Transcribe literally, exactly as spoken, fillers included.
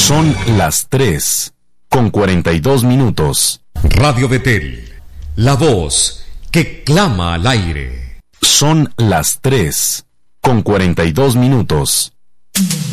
Son las tres, con cuarenta y dos minutos. Radio Betel, la voz que clama al aire. Son las tres, con cuarenta y dos minutos.